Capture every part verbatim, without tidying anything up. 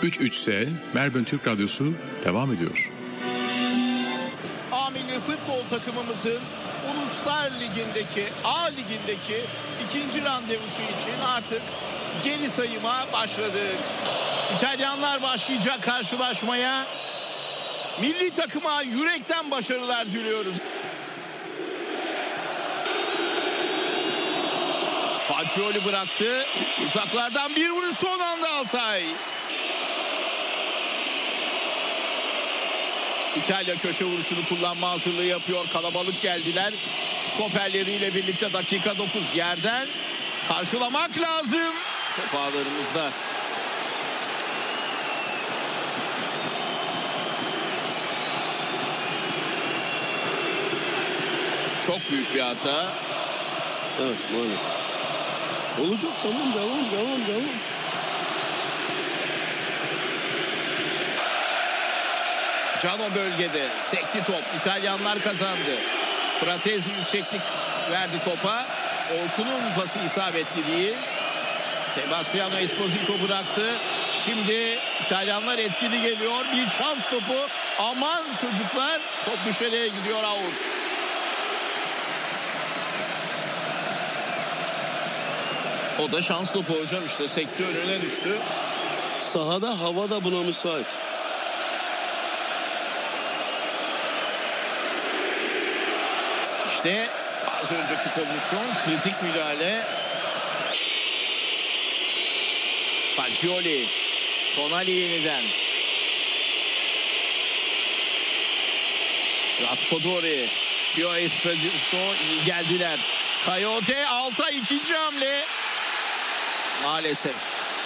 üç üç S Melbourne Türk Radyosu devam ediyor. A milli futbol takımımızın Uluslar Ligi'ndeki, A Ligi'ndeki ikinci randevusu için artık geri sayıma başladık. İtalyanlar başlayacak karşılaşmaya. Milli takıma yürekten başarılar diliyoruz. Fagioli bıraktı. Uzaklardan bir vuruş, son anda Altay. İtalya köşe vuruşunu kullanma hazırlığı yapıyor. Kalabalık geldiler. Stoperleriyle birlikte dakika dokuz, yerden karşılamak lazım. Top ağlarımızda. Çok büyük bir hata. Evet, maalesef. Olacak, tamam, devam devam devam. Cano bölgede sekti top. İtalyanlar kazandı. Fratesi yükseklik verdi topa. Orkun'un pası isabetli değil. Sebastiano Esposito bıraktı. Şimdi İtalyanlar etkili geliyor. Bir şans topu. Aman çocuklar, top dışarıya gidiyor, out. O da şans topu hocam, işte sekti, önüne düştü. Sahada, hava da buna müsait. İşte az önceki pozisyon, kritik müdahale. Fagioli, Tonali yeniden. Raspadori, Pio Esposito iyi geldiler. Coyote, Altay ikinci hamle. Maalesef.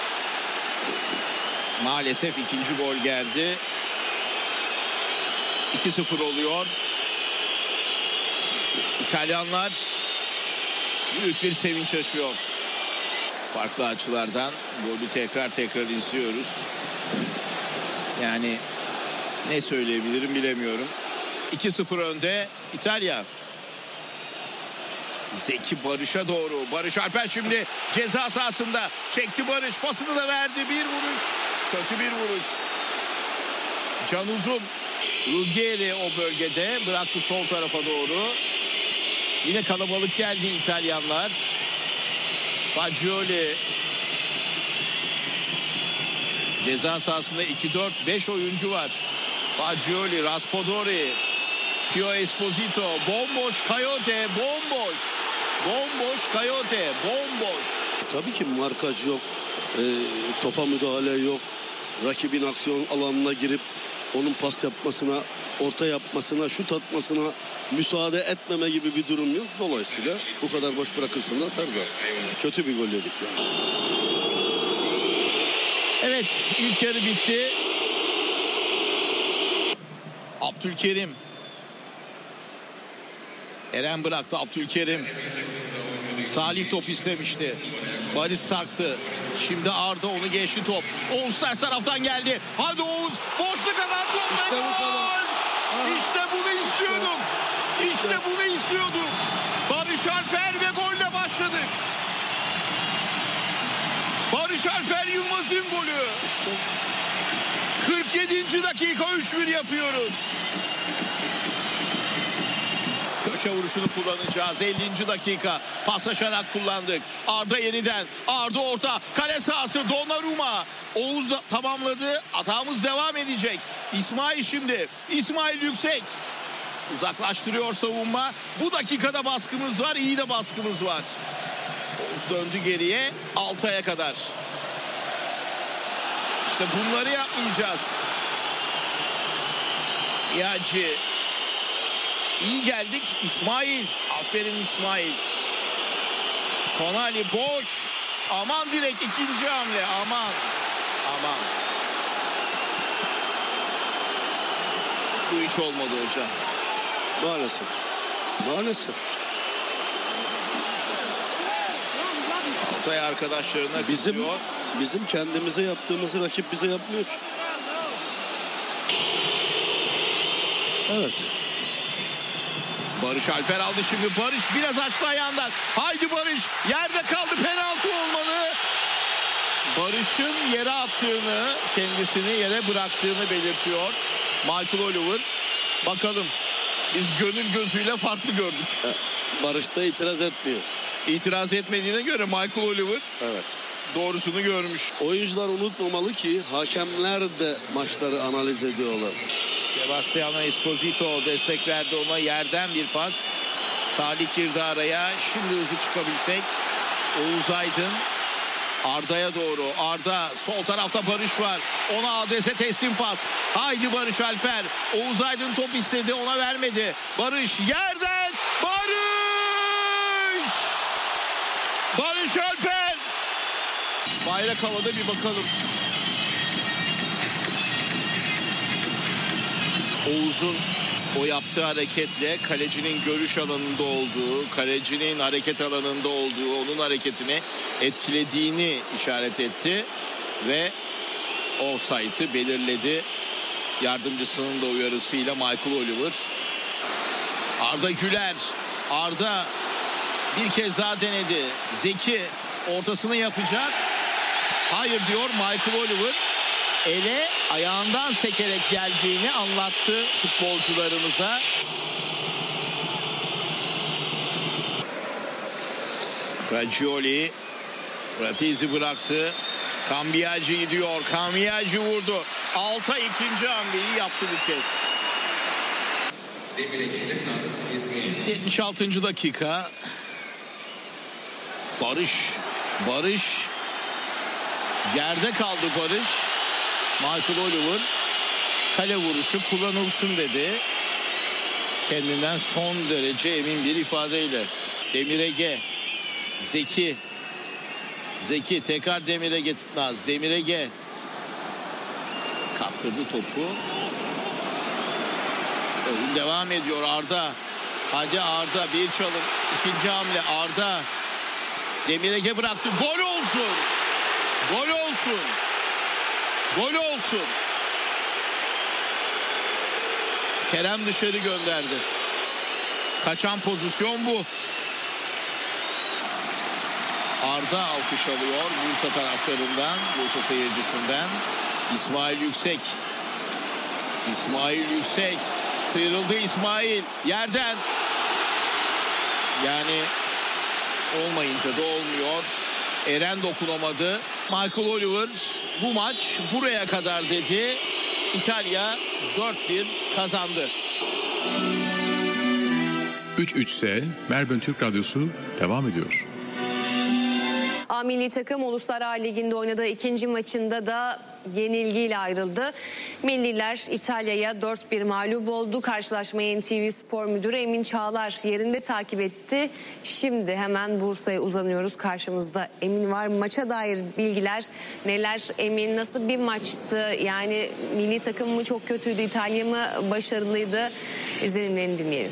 Maalesef ikinci gol geldi. iki sıfır oluyor. İtalyanlar büyük bir sevinç yaşıyor. Farklı açılardan golü tekrar tekrar izliyoruz. Yani ne söyleyebilirim bilemiyorum. iki sıfır önde İtalya. Zeki Barış'a doğru. Barış Alper şimdi ceza sahasında. Çekti Barış. Pasını da verdi. Bir vuruş. Kötü bir vuruş. Can Uzun. Ruggieri o bölgede. Bıraktı sol tarafa doğru. Yine kalabalık geldi İtalyanlar. Fagioli. Ceza sahasında iki dört beş oyuncu var. Fagioli, Raspadori, Pio Esposito, bomboş Coyote, bomboş. Bomboş Coyote, bomboş. Tabii ki markaj yok, e, topa müdahale yok. Rakibin aksiyon alanına girip onun pas yapmasına, orta yapmasına, şut atmasına müsaade etmeme gibi bir durum yok. Dolayısıyla bu kadar boş bırakırsın da atar zaten. Kötü bir gol yedik yani. Evet, ilk yarı bitti. Abdülkerim. Eren bıraktı, Abdülkerim. Salih top istemişti. Barış sarktı. Şimdi Arda onu geçti top. Oğuz ters taraftan geldi. Hadi Oğuz. Boşluk alan top. İşte ve bu gol. kadar. İşte bunu istiyordum. İşte bunu istiyordum. Barış Alper ve golle başladık. Barış Alper Yılmaz'ın golü. kırk yedinci dakika üç bir yapıyoruz. Köşe vuruşunu kullanacağız. ellinci dakika. Paslaşarak kullandık. Arda yeniden. Arda orta. Kale sahası. Donnarumma. Oğuz da tamamladı. Atağımız devam edecek. İsmail şimdi. İsmail yüksek. Uzaklaştırıyor savunma. Bu dakikada baskımız var. İyi de baskımız var. Oğuz döndü geriye. Altay'a kadar. İşte bunları yapmayacağız. Yacı. İyi geldik. İsmail. Aferin İsmail. Tonali boş. Aman direkt ikinci hamle. Aman. Aman. Bu hiç olmadı hocam. Maalesef. Maalesef. Altay arkadaşlarına Bizim kızıyor. bizim kendimize yaptığımızı rakip bize yapmıyor ki. Evet. Barış Alper aldı şimdi. Barış biraz açtı ayağından. Haydi Barış. Yerde kaldı. Penaltı olmalı. Barış'ın yere attığını, kendisini yere bıraktığını belirtiyor Michael Oliver. Bakalım, biz gönül gözüyle farklı gördük. Barış da itiraz etmiyor. İtiraz etmediğine göre Michael Oliver Evet. doğrusunu görmüş. Oyuncular unutmamalı ki hakemler de maçları analiz ediyorlar. Sebastiano Esposito destek verdi ona, yerden bir pas. Salih girdi araya. Şimdi hızlı çıkabilsek. Oğuz Aydın Arda'ya doğru. Arda, sol tarafta Barış var. Ona adrese teslim pas. Haydi Barış Alper. Oğuz Aydın top istedi, ona vermedi. Barış yerden. Barış! Barış Alper! Bayrak havada, bir bakalım. Oğuz'un o yaptığı hareketle kalecinin görüş alanında olduğu, kalecinin hareket alanında olduğu, onun hareketini etkilediğini işaret etti ve offside'ı belirledi. Yardımcısının da uyarısıyla Michael Oliver. Arda Güler. Arda bir kez daha denedi. Zeki ortasını yapacak. Hayır diyor Michael Oliver. Ele ayağından sekerek geldiğini anlattı futbolcularımıza. Ragioli Fratesi bıraktı. Cambiaggi gidiyor. Cambiaggi vurdu. Altay ikinci hamleyi yaptı bu kez. yetmiş altıncı dakika. Barış. Barış. Yerde kaldı Barış. Michael Oliver kale vuruşu kullanılsın dedi. Kendinden son derece emin bir ifadeyle. Demir Ege. Zeki. Zeki tekrar Demir Ege Tıknaz. Demir Ege kaptırdı topu. Oyun devam ediyor. Arda. Hadi Arda, bir çalım. İkinci hamle Arda. Demir Ege bıraktı. Gol olsun. Gol olsun. Gol olsun. Kerem dışarı gönderdi. Kaçan pozisyon bu. Arda alkış alıyor Bursa taraftarından, Bursa seyircisinden. İsmail Yüksek. İsmail Yüksek. Sıyrıldı İsmail. Yerden. Yani olmayınca da olmuyor. Eren dokunamadı. Michael Oliver bu maç buraya kadar dedi. İtalya dört bir kazandı. üç üçse Melbourne Türk Radyosu devam ediyor. A milli takım Uluslar Ligi'nde oynadığı ikinci maçında da yenilgiyle ayrıldı. Milliler İtalya'ya dört bir mağlup oldu. Karşılaşmayı N T V Spor Müdürü Emin Çağlar yerinde takip etti. Şimdi hemen Bursa'ya uzanıyoruz. Karşımızda Emin var. Maça dair bilgiler neler? Emin, nasıl bir maçtı? Yani milli takım mı çok kötüydü, İtalya mı başarılıydı? İzlenimlerini dinleyelim.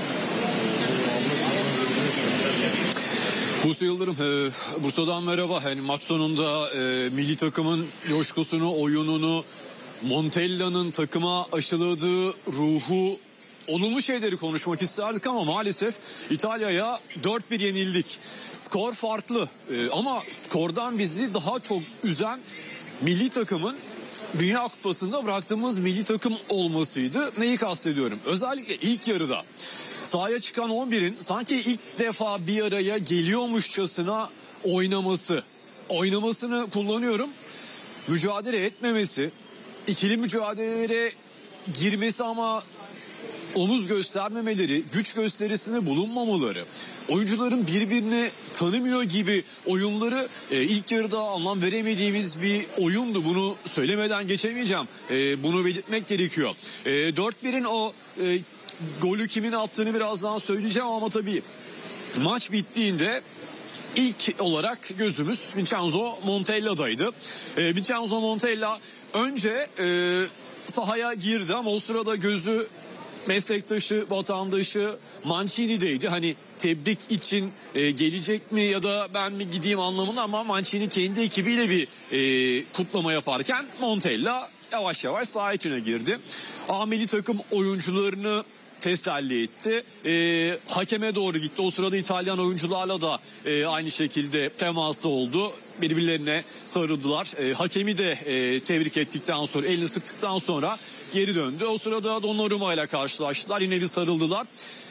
Buse Yıldırım, e, Bursa'dan merhaba. Yani maç sonunda e, milli takımın coşkusunu, oyununu, Montella'nın takıma aşıladığı ruhu, olumlu şeyleri konuşmak isterdik ama maalesef İtalya'ya dört bir yenildik. Skor farklı e, ama skordan bizi daha çok üzen milli takımın Dünya Kupası'nda bıraktığımız milli takım olmasıydı. Neyi kastediyorum? Özellikle ilk yarıda sahaya çıkan on birin sanki ilk defa bir araya geliyormuşçasına oynaması. Oynamasını kullanıyorum. Mücadele etmemesi, ikili mücadelelere girmesi ama omuz göstermemeleri, güç gösterisinde bulunmamaları, oyuncuların birbirini tanımıyor gibi oyunları e, ilk yarıda anlam veremediğimiz bir oyundu. Bunu söylemeden geçemeyeceğim. E, bunu belirtmek gerekiyor. E, dört birin o e, golü kimin attığını birazdan söyleyeceğim ama tabii maç bittiğinde ilk olarak gözümüz Vincenzo Montella'daydı. E, Vincenzo Montella önce e, sahaya girdi ama o sırada gözü meslektaşı, vatandaşı Mancini'deydi. Hani tebrik için e, gelecek mi ya da ben mi gideyim anlamında ama Mancini kendi ekibiyle bir e, kutlama yaparken Montella yavaş yavaş saha içine girdi. A milli takım oyuncularını teselli etti. E, hakeme doğru gitti. O sırada İtalyan oyuncularla da e, aynı şekilde teması oldu. birbirlerine sarıldılar. E, hakemi de e, tebrik ettikten sonra, elini sıktıktan sonra geri döndü. O sırada Donnarumma ile karşılaştılar. Yine bir sarıldılar.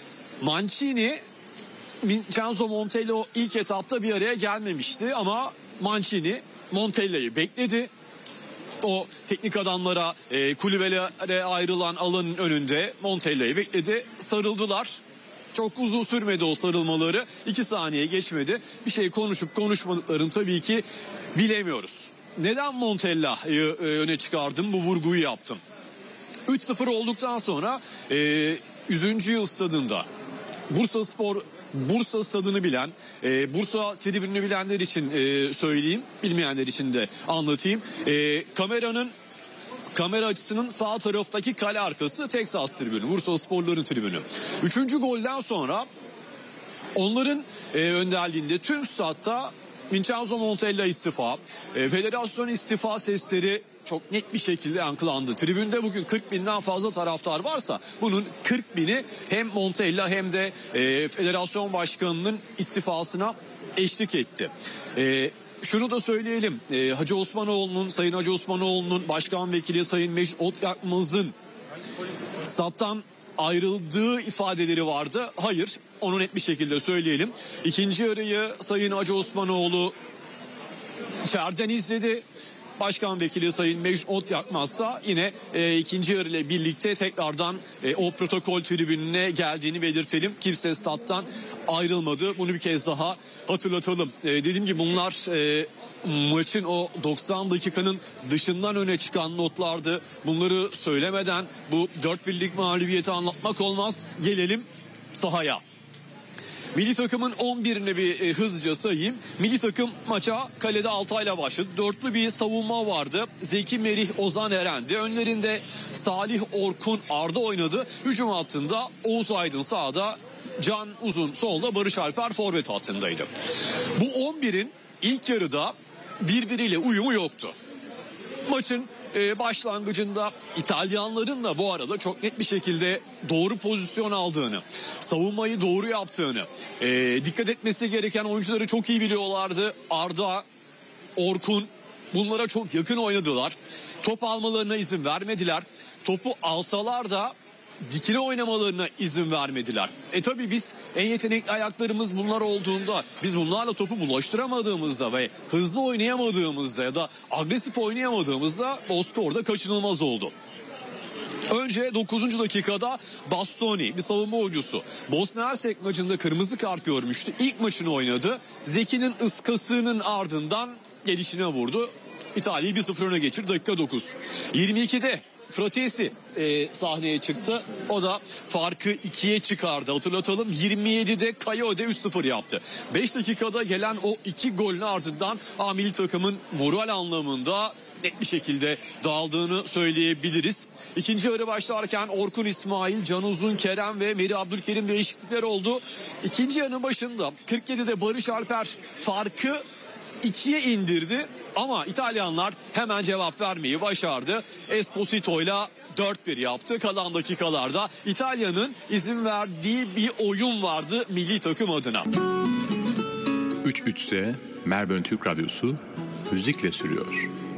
Mancini, Vincenzo Montella ilk etapta bir araya gelmemişti ama Mancini Montella'yı bekledi. O teknik adamlara, e, kulübelere ayrılan alanın önünde Montella'yı bekledi. Sarıldılar. Çok uzun sürmedi o sarılmaları. iki saniye geçmedi. Bir şey konuşup konuşmadıklarını tabii ki bilemiyoruz. Neden Montella'yı e, öne çıkardım? Bu vurguyu yaptım. üç sıfır olduktan sonra e, yüzüncü yıl stadında Bursa Spor, Bursa stadını bilen, e, Bursa tribününü bilenler için e, söyleyeyim, bilmeyenler için de anlatayım. E, kameranın Kamera açısının sağ taraftaki kale arkası Texas tribünü, Bursa Sporların tribünü. Üçüncü golden sonra onların e, önderliğinde tüm statta Vincenzo Montella istifa, e, federasyon istifa sesleri çok net bir şekilde yankılandı. Tribünde bugün kırk binden fazla taraftar varsa bunun kırk bini hem Montella hem de e, federasyon başkanının istifasına eşlik etti. E, Şunu da söyleyelim. E, Hacı Osmanoğlu'nun, Sayın Hacı Osmanoğlu'nun başkan vekili Sayın Mecnun Otyakmaz'ın stat'tan ayrıldığı ifadeleri vardı. Hayır, onu net bir şekilde söyleyelim. İkinci yarıyı Sayın Hacı Osmanoğlu içeriden izledi. Başkan vekili Sayın Mecnun Otyakmaz'sa yine e, ikinci yarı ile birlikte tekrardan e, o protokol tribününe geldiğini belirtelim. Kimse stat'tan ayrılmadı. Bunu bir kez daha hatırlatalım. E, dediğim gibi bunlar e, maçın o doksan dakikanın dışından öne çıkan notlardı. Bunları söylemeden bu dört birlik mağlubiyeti anlatmak olmaz. Gelelim sahaya. Milli takımın on birini bir e, hızlıca sayayım. Milli takım maça kalede Altay'la başladı. Dörtlü bir savunma vardı. Zeki Merih, Ozan Eren'di. Önlerinde Salih Orkun, Arda oynadı. Hücum hattında Oğuz Aydın sağda, Can Uzun solda, Barış Alper forvet hattındaydı. Bu on birin ilk yarıda birbiriyle uyumu yoktu. Maçın e, başlangıcında İtalyanların da bu arada çok net bir şekilde doğru pozisyon aldığını, savunmayı doğru yaptığını, e, dikkat etmesi gereken oyuncuları çok iyi biliyorlardı. Arda, Orkun bunlara çok yakın oynadılar. Top almalarına izin vermediler. Topu alsalar da dikili oynamalarına izin vermediler. E tabi biz en yetenekli ayaklarımız bunlar olduğunda, biz bunlarla topu bulaştıramadığımızda ve hızlı oynayamadığımızda ya da agresif oynayamadığımızda o skorda kaçınılmaz oldu. Önce dokuzuncu dakikada Bastoni, bir savunma oyuncusu, Bosna Hersek maçında kırmızı kart görmüştü. İlk maçını oynadı. Zeki'nin ıskasının ardından gelişine vurdu. İtalya'yı bir sıfır öne geçirdi dakika dokuz. yirmi ikide Fratesi e, sahneye çıktı. O da farkı ikiye çıkardı. Hatırlatalım, yirmi yedide Kayode üç sıfır yaptı. beş dakikada gelen o iki golün ardından A milli takımın moral anlamında net bir şekilde dağıldığını söyleyebiliriz. İkinci yarı başlarken Orkun İsmail, Can Uzun, Kerem ve Merih Abdülkerim değişiklikler oldu. İkinci yarının başında kırk yedide Barış Alper farkı ikiye indirdi. Ama İtalyanlar hemen cevap vermeyi başardı. Esposito'yla dört bir yaptı. Kalan dakikalarda İtalya'nın izin verdiği bir oyun vardı milli takım adına. üç üçse Melbourne Türk Radyosu müzikle sürüyor.